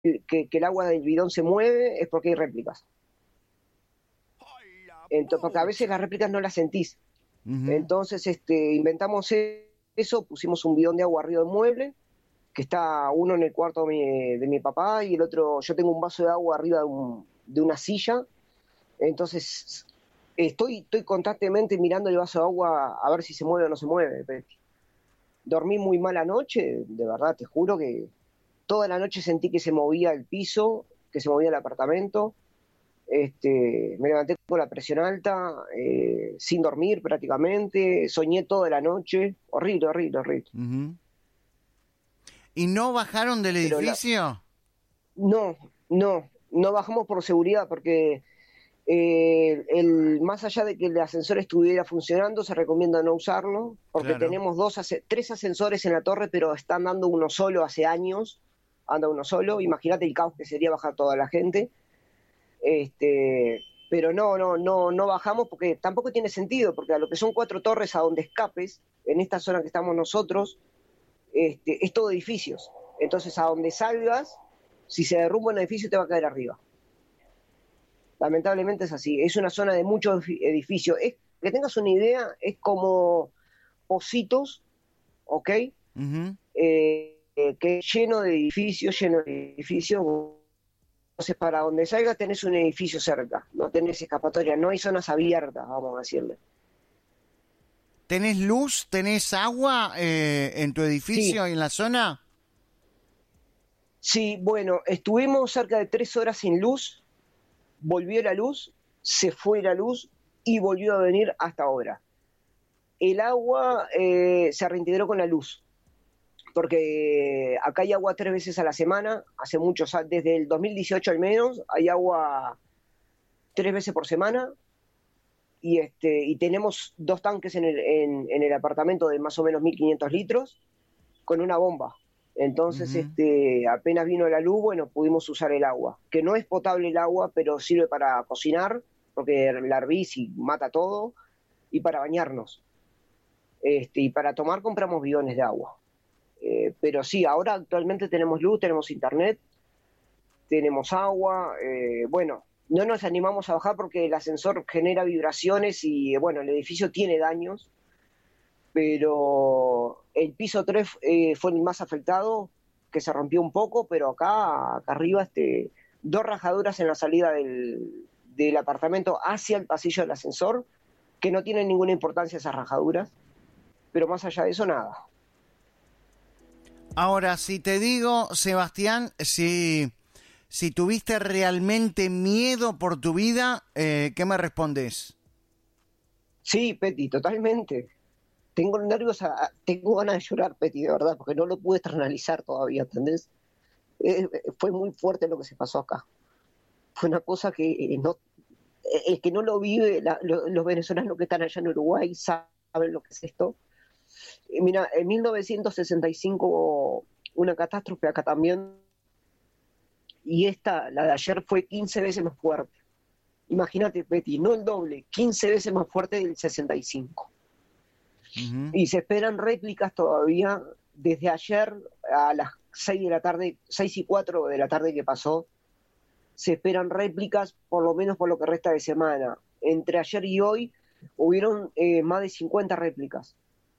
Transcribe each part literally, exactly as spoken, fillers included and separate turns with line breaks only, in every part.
que, que el agua del bidón se mueve es porque hay réplicas. Entonces, porque a veces las réplicas no las sentís. Uh-huh. Entonces este, inventamos eso, pusimos un bidón de agua arriba del mueble, que está uno en el cuarto de mi, de mi papá y el otro, yo tengo un vaso de agua arriba de, un, de una silla. Entonces estoy, estoy constantemente mirando el vaso de agua a ver si se mueve o no se mueve, Betty. Dormí muy mal anoche, de verdad, te juro que toda la noche sentí que se movía el piso, que se movía el apartamento. Este, me levanté con la presión alta, eh, sin dormir prácticamente, soñé toda la noche, horrible, horrible, horrible.
Uh-huh. ¿Y no bajaron del
Pero
edificio?
La... No, no, no bajamos por seguridad porque eh, el, más allá de que el ascensor estuviera funcionando, se recomienda no usarlo, porque claro. tenemos dos, tres ascensores en la torre, pero están dando uno solo hace años, anda uno solo, imagínate el caos que sería bajar toda la gente. Este, pero no, no, no, no bajamos porque tampoco tiene sentido, porque a lo que son cuatro torres a donde escapes, en esta zona que estamos nosotros, este, es todo edificios. Entonces a donde salgas, si se derrumba un edificio te va a caer arriba. Lamentablemente es así, es una zona de muchos edificios. Es, que tengas una idea, es como Pocitos, ¿ok? Uh-huh. Eh, eh, que es lleno de edificios, lleno de edificios. Entonces, para donde salga tenés un edificio cerca, no tenés escapatoria, no hay zonas abiertas, vamos a decirle.
¿Tenés luz, tenés agua eh, en tu edificio y sí. en la zona?
Sí, bueno, estuvimos cerca de tres horas sin luz, volvió la luz, se fue la luz y volvió a venir hasta ahora. El agua eh, se reintegró con la luz, porque acá hay agua tres veces a la semana, hace muchos, desde el dos mil dieciocho al menos, hay agua tres veces por semana, y este y tenemos dos tanques en el, en, en el apartamento de más o menos mil quinientos litros, con una bomba. Entonces, uh-huh. este apenas vino la luz, bueno, pudimos usar el agua, que no es potable el agua, pero sirve para cocinar, porque la hervís y mata todo, y para bañarnos. Este, y para tomar compramos bidones de agua. Eh, pero sí, ahora actualmente tenemos luz, tenemos internet, tenemos agua, eh, bueno, no nos animamos a bajar porque el ascensor genera vibraciones y, bueno, el edificio tiene daños, pero el piso tres eh, fue el más afectado, que se rompió un poco, pero acá, acá arriba, este, dos rajaduras en la salida del, del apartamento hacia el pasillo del ascensor, que no tienen ninguna importancia esas rajaduras, pero más allá de eso, nada.
Ahora, si te digo, Sebastián, si, si tuviste realmente miedo por tu vida, eh, ¿qué me respondes?
Sí, Peti, totalmente. Tengo nervios, a, tengo ganas de llorar, Peti, de verdad, porque no lo pude externalizar todavía, ¿entendés? Eh, fue muy fuerte lo que se pasó acá. Fue una cosa que eh, no, el que no lo vive, la, lo, los venezolanos que están allá en Uruguay saben lo que es esto. Mira, en mil novecientos sesenta y cinco hubo una catástrofe acá también, y esta, la de ayer, fue quince veces más fuerte. Imagínate, Betty, no el doble, quince veces más fuerte del sesenta y cinco. Uh-huh. Y se esperan réplicas todavía desde ayer a las seis de la tarde, seis y cuatro de la tarde que pasó. Se esperan réplicas por lo menos por lo que resta de semana. Entre ayer y hoy hubieron eh, más de cincuenta réplicas.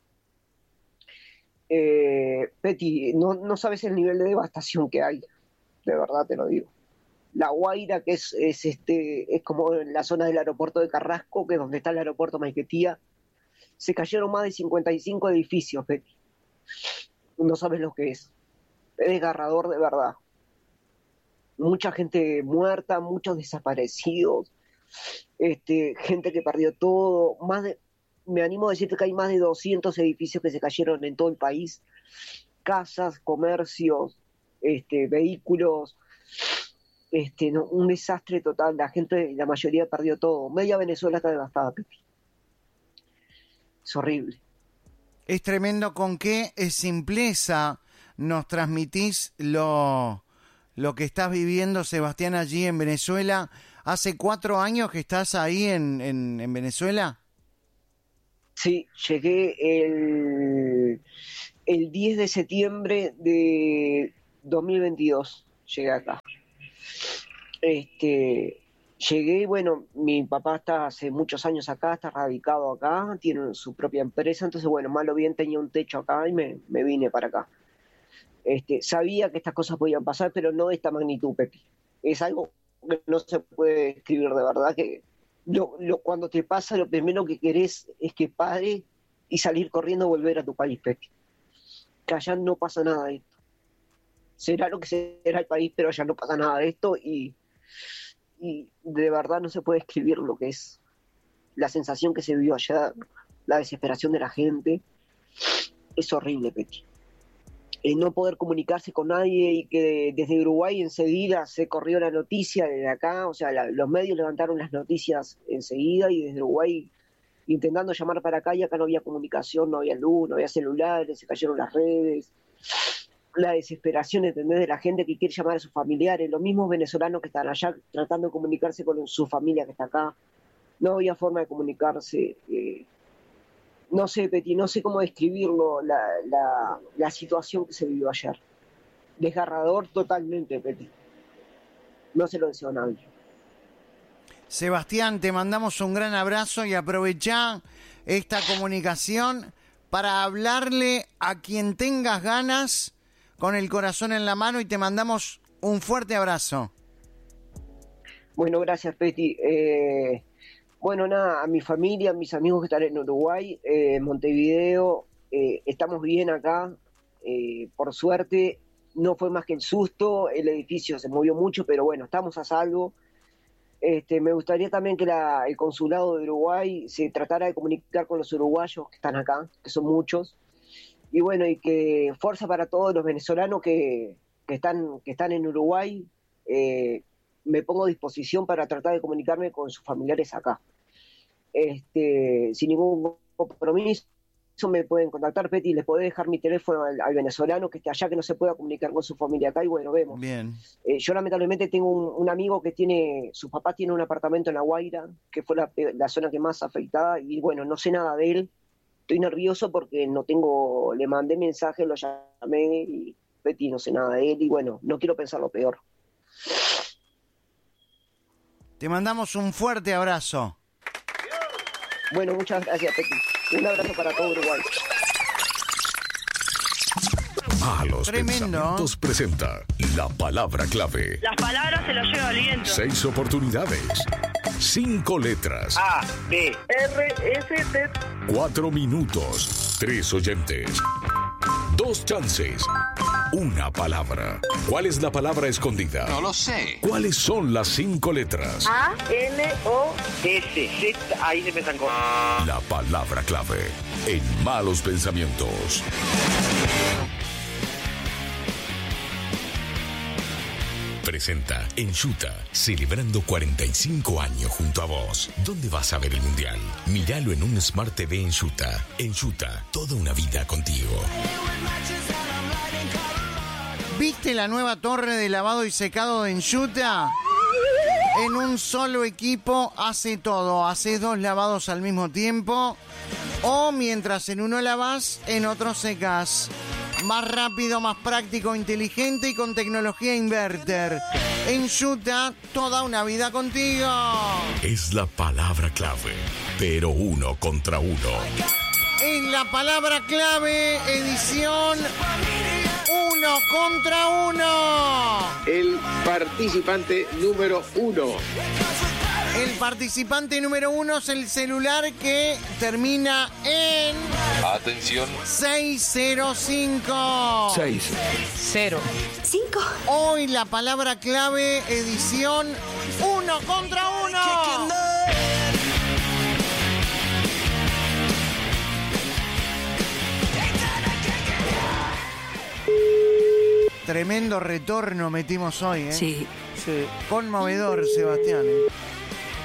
Eh, Betty, no, no sabes el nivel de devastación que hay, de verdad te lo digo. La Guaira, que es, es este es como la zona del aeropuerto de Carrasco, que es donde está el aeropuerto Maiquetía, se cayeron más de cincuenta y cinco edificios, Betty. No sabes lo que es. Es desgarrador de verdad. Mucha gente muerta, muchos desaparecidos, este, gente que perdió todo, más de me animo a decirte que hay más de doscientos edificios que se cayeron en todo el país, casas, comercios, este, vehículos, este, no, un desastre total, la gente, la mayoría perdió todo, media Venezuela está devastada, Pepi. Es horrible.
Es tremendo con qué simpleza nos transmitís lo, lo que estás viviendo, Sebastián, allí en Venezuela. ¿Hace cuatro años que estás ahí en, en, en Venezuela?
Sí, llegué el, el diez de septiembre de dos mil veintidós. llegué acá. Este, llegué, bueno, mi papá está hace muchos años acá, está radicado acá, tiene su propia empresa, entonces, bueno, mal o bien tenía un techo acá y me, me vine para acá. Este, sabía que estas cosas podían pasar, pero no de esta magnitud, Pepi. Es algo que no se puede describir, de verdad, que lo, lo, cuando te pasa, lo primero que querés es que pare y salir corriendo y volver a tu país, Pepi. Que allá no pasa nada de esto. Será lo que será el país, pero allá no pasa nada de esto y, y de verdad no se puede describir lo que es la sensación que se vivió allá, la desesperación de la gente. Es horrible, Pepi. Eh, no poder comunicarse con nadie y que desde Uruguay enseguida se corrió la noticia desde acá, o sea, la, los medios levantaron las noticias enseguida y desde Uruguay intentando llamar para acá y acá no había comunicación, no había luz, no había celulares, se cayeron las redes, la desesperación, ¿entendés?, de la gente que quiere llamar a sus familiares, los mismos venezolanos que están allá tratando de comunicarse con su familia que está acá, no había forma de comunicarse. eh, No sé, Peti, no sé cómo describirlo, la, la, la situación que se vivió ayer. Desgarrador totalmente, Peti. No se lo deseo a nadie.
Sebastián, te mandamos un gran abrazo y aprovechá esta comunicación para hablarle a quien tengas ganas con el corazón en la mano y te mandamos un fuerte abrazo.
Bueno, gracias, Peti. Eh... Bueno, nada, a mi familia, a mis amigos que están en Uruguay, eh, en Montevideo, eh, estamos bien acá, eh, por suerte, no fue más que el susto, el edificio se movió mucho, pero bueno, estamos a salvo. Este, me gustaría también que la, el consulado de Uruguay se tratara de comunicar con los uruguayos que están acá, que son muchos, y bueno, y que fuerza para todos los venezolanos que, que, están, que están en Uruguay, eh, me pongo a disposición para tratar de comunicarme con sus familiares acá. Este, sin ningún compromiso me pueden contactar, Peti, les podés dejar mi teléfono al, al venezolano que esté allá, que no se pueda comunicar con su familia acá y bueno, vemos.
Bien.
Eh, yo lamentablemente tengo un, un amigo que tiene, sus papás tienen un apartamento en La Guaira, que fue la, la zona que más afectada y bueno, no sé nada de él, estoy nervioso porque no tengo, le mandé mensaje, lo llamé y Peti, no sé nada de él y bueno, no quiero pensar lo peor.
Te mandamos un fuerte abrazo.
Bueno, muchas gracias, Peti. Un abrazo para todo Uruguay.
Malos
Tremendo.
Pensamientos presenta la palabra clave.
Las palabras se las lleva el viento.
Seis oportunidades. Cinco letras.
A, B, R, S, T.
Cuatro minutos. Tres oyentes. Dos chances. Una palabra. ¿Cuál es la palabra escondida?
No lo sé.
¿Cuáles son las cinco letras?
A, N, O,
S, Z, ahí se me zancó.
La palabra clave en Malos Pensamientos. Presenta Enchuta, celebrando cuarenta y cinco años junto a vos. ¿Dónde vas a ver el mundial? Míralo en un Smart T V Enchuta. Enchuta, toda una vida contigo.
¿Viste la nueva torre de lavado y secado de Enchuta? En un solo equipo hace todo. Haces dos lavados al mismo tiempo o mientras en uno lavas, en otro secas. Más rápido, más práctico, inteligente y con tecnología inverter. Enchuta, toda una vida contigo.
Es la palabra clave, pero uno contra uno.
Es la palabra clave, edición uno contra uno.
El participante número uno.
El participante número uno es el celular que termina en...
Atención.
seis cero cinco.
Seis.
cero.
Cinco.
Hoy la palabra clave, edición uno contra uno. Tremendo retorno metimos hoy, ¿eh?
Sí.
Sí. Conmovedor, Sebastián, ¿eh?